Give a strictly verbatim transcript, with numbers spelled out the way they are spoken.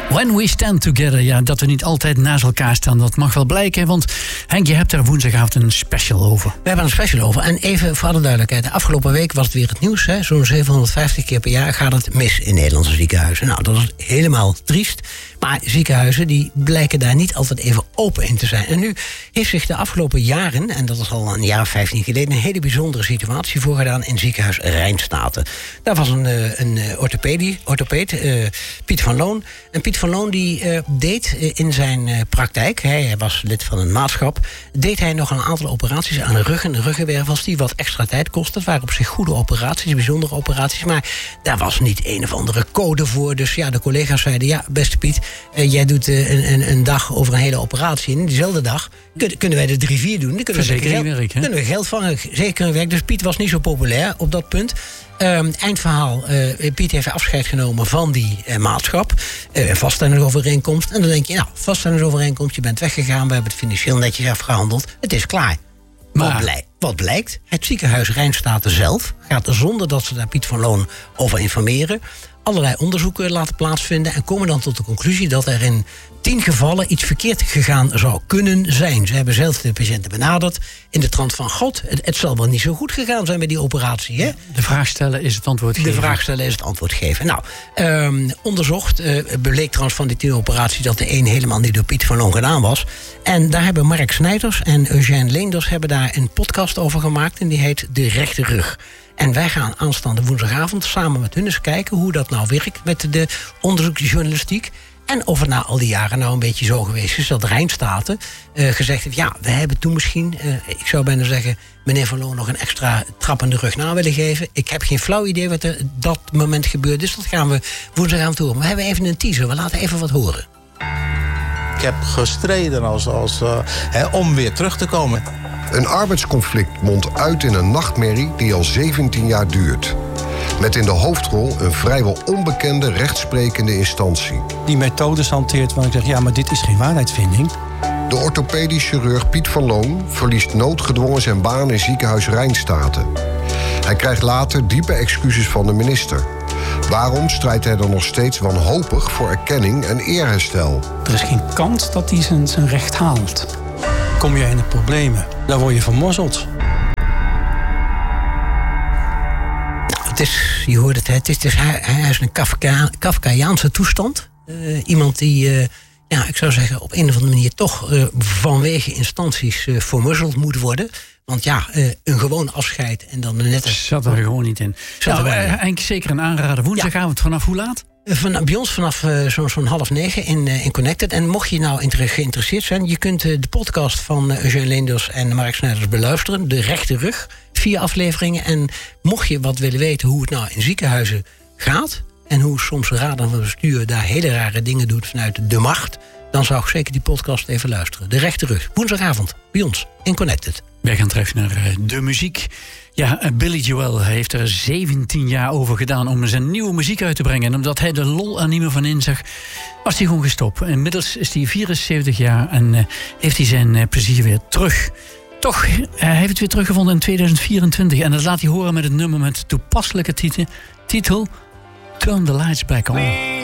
When we stand together, ja, dat we niet altijd naast elkaar staan, dat mag wel blijken. Want Henk, je hebt daar woensdagavond een special over. We hebben een special over. En even voor alle duidelijkheid. De afgelopen week was het weer het nieuws. Hè? Zo'n zevenhonderdvijftig keer per jaar gaat het mis in Nederlandse ziekenhuizen. Nou, dat is helemaal triest. Maar ziekenhuizen die blijken daar niet altijd even open in te zijn. En nu heeft zich de afgelopen jaren, en dat is al een jaar of vijftien geleden, een hele bijzondere situatie voorgedaan in ziekenhuis Rijnstaten. Daar was een, een orthopedie, orthopeed, uh, Piet van Loon. En Piet van Loon die uh, deed uh, in zijn uh, praktijk, hij, hij was lid van een maatschap, deed hij nog een aantal operaties aan de rug en de ruggenwervels die wat extra tijd kosten. Het waren op zich goede operaties, bijzondere operaties, maar daar was niet een of andere code voor. Dus ja, de collega's zeiden, ja, beste Piet, Uh, jij doet uh, een, een, een dag over een hele operatie. En diezelfde dag kun, kunnen wij er drie, vier doen. Dan kunnen we geld, werk, hè? kunnen we geld vangen. Zeker werk. Dus Piet was niet zo populair op dat punt. Um, eindverhaal. Uh, Piet heeft afscheid genomen van die uh, maatschap. Uh, een vaststellingsovereenkomst. En dan denk je, nou, vaststellingsovereenkomst. Je bent weggegaan. We hebben het financieel netjes afgehandeld. Het is klaar. Maar wat, blijk, wat blijkt? Het ziekenhuis Rijnstaten zelf gaat zonder dat ze daar Piet van Loon over informeren allerlei onderzoeken laten plaatsvinden en komen dan tot de conclusie dat er in tien gevallen iets verkeerd gegaan zou kunnen zijn. Ze hebben zelf de patiënten benaderd in de trant van God, het, het zal wel niet zo goed gegaan zijn bij die operatie. Hè? De vraag stellen is het antwoord geven. De vraag stellen is het antwoord geven. Nou, um, onderzocht, uh, bleek trouwens van die tien operaties dat de een helemaal niet door Piet van Loon gedaan was. En daar hebben Mark Snijders en Eugène Leenders hebben daar een podcast over gemaakt en die heet De Rechte Rug. En wij gaan aanstaande woensdagavond samen met hun eens kijken hoe dat nou werkt met de onderzoeksjournalistiek. En of het na al die jaren nou een beetje zo geweest is dat Rijnstaten uh, gezegd heeft, ja, we hebben toen misschien, uh, ik zou bijna zeggen, meneer Van Loon nog een extra trap in de rug na willen geven. Ik heb geen flauw idee wat er dat moment gebeurt, dus dat gaan we woensdagavond horen. Maar we hebben even een teaser, we laten even wat horen. Ik heb gestreden als, als, uh, hè, om weer terug te komen. Een arbeidsconflict mondt uit in een nachtmerrie die al zeventien jaar duurt. Met in de hoofdrol een vrijwel onbekende rechtsprekende instantie. Die methodes hanteert waar ik zeg, ja, maar dit is geen waarheidsvinding. De orthopedisch chirurg Piet van Loon verliest noodgedwongen zijn baan in ziekenhuis Rijnstaten. Hij krijgt later diepe excuses van de minister. Waarom strijdt hij dan nog steeds wanhopig voor erkenning en eerherstel? Er is geen kans dat hij zijn, zijn recht haalt. Kom je in de problemen, dan word je vermorzeld. Het is, je hoort het, het is, het is, hij, hij is een Kafka, Kafkaiaanse toestand. Uh, iemand die, uh, ja, ik zou zeggen, op een of andere manier toch uh, vanwege instanties uh, vermorzeld moet worden. Want ja, uh, een gewoon afscheid en dan net... Zat er gewoon niet in. Nou, uh, eigenlijk zeker een aanrader. Woensdagavond, ja. Vanaf hoe laat? Van, bij ons vanaf uh, zo'n zo half negen in, uh, in Connected. En mocht je nou inter- geïnteresseerd zijn, je kunt uh, de podcast van uh, Eugène Leenders en Mark Snijders beluisteren. De Rechte Rug, vier afleveringen. En mocht je wat willen weten hoe het nou in ziekenhuizen gaat en hoe soms de raad van bestuur daar hele rare dingen doet vanuit de macht, dan zou ik zeker die podcast even luisteren. De Rechte Rug, woensdagavond, bij ons in Connected. Wij gaan terug naar uh, de muziek. Ja, Billy Joel heeft er zeventien jaar over gedaan om zijn nieuwe muziek uit te brengen. En omdat hij de lol er niet meer van inzag, was hij gewoon gestopt. Inmiddels is hij vierenzeventig jaar en uh, heeft hij zijn uh, plezier weer terug. Toch, uh, hij heeft het weer teruggevonden in tweeduizend vierentwintig. En dat laat hij horen met het nummer met toepasselijke titel, titel Turn the Lights Back On.